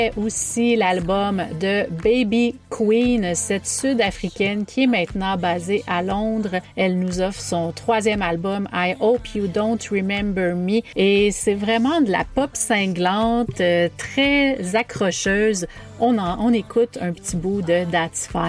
Aussi l'album de Baby Queen, cette Sud-Africaine qui est maintenant basée à Londres. Elle nous offre son 3e album, I Hope You Don't Remember Me. Et c'est vraiment de la pop cinglante, très accrocheuse. On écoute un petit bout de That's Fine.